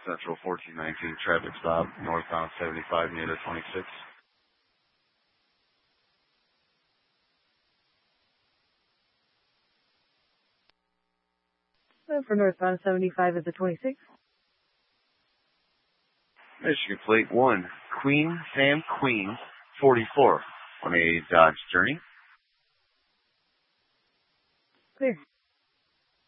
Central 1419, traffic stop, northbound 75 near the 26. For northbound 75 at the 26. Michigan plate 1, Queen Sam Queen 44 on a Dodge Journey. Clear.